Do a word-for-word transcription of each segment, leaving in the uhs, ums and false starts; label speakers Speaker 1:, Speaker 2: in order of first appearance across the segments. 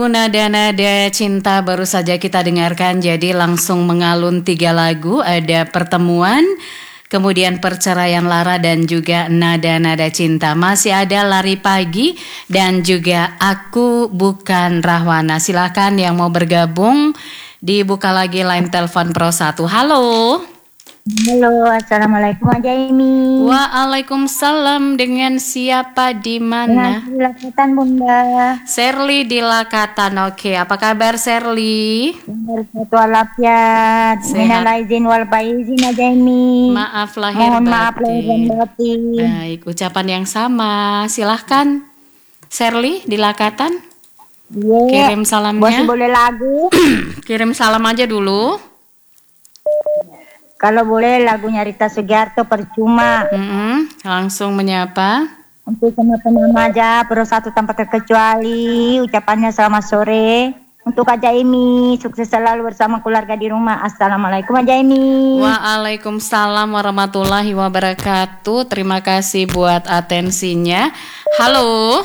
Speaker 1: Nada-nada cinta baru saja kita dengarkan, jadi langsung mengalun tiga lagu, ada Pertemuan, kemudian Perceraian Lara dan juga Nada-nada cinta. Masih ada Lari Pagi dan juga Aku Bukan Rahwana. Silakan yang mau bergabung, dibuka lagi line telepon Pro satu. Halo.
Speaker 2: Halo, assalamualaikum Mbak Jaimi.
Speaker 1: Waalaikumsalam, dengan siapa di mana?
Speaker 2: Dengan Lakatan Bunda.
Speaker 1: Serly di Lakatan. Oke, apa kabar Serly?
Speaker 2: Bersatu walafiat. Minal
Speaker 1: Sehat.
Speaker 2: aizin wal faizin Mbak Jaimi.
Speaker 1: Maaf lahir
Speaker 2: Mohon
Speaker 1: batin.
Speaker 2: maaf lahir dan batin.
Speaker 1: Baik, ucapan yang sama. Silahkan Serly di Lakatan.
Speaker 2: Yeah.
Speaker 1: Kirim salamnya.
Speaker 2: Masih boleh lagu?
Speaker 1: Kirim salam aja dulu.
Speaker 2: Kalau boleh lagunya Rita Sugiarto, Percuma.
Speaker 1: Mm-mm, langsung menyapa.
Speaker 2: Untuk semua penama aja, Pro satu tanpa terkecuali. Ucapannya selamat sore. Untuk Kak Jaimi, sukses selalu bersama keluarga di rumah. Assalamualaikum Kak Jaimi.
Speaker 1: Waalaikumsalam warahmatullahi wabarakatuh. Terima kasih buat atensinya. Halo.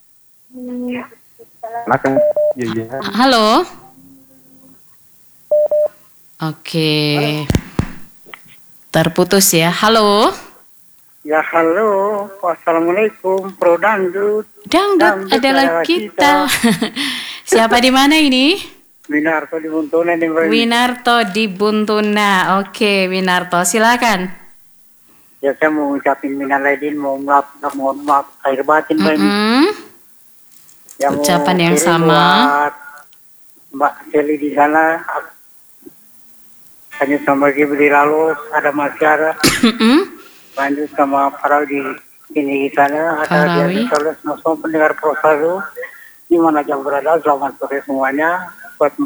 Speaker 1: Halo. Oke. Terputus ya. Halo.
Speaker 3: Ya halo, wassalamualaikum, Pro Dangdut.
Speaker 1: Dangdut adalah kita. Siapa di mana ini?
Speaker 3: Winarto di Buntuna nih, Mbak.
Speaker 1: Winarto di Buntuna. Oke, Winarto, silakan.
Speaker 3: Ya saya mau ucapin minal aidin, mohon maaf, mohon maaf, air batin, Mbak.
Speaker 1: Mm-hmm.
Speaker 3: Yang
Speaker 1: ucapan yang sama.
Speaker 3: Mbak Seli di sana. Hanya sama Gibri lalu ada masyarakat. Lanjut sama Farau di sini di sana ada di atas semua pendengar Pro satu di mana jam berada. Selamat sore semuanya. Buat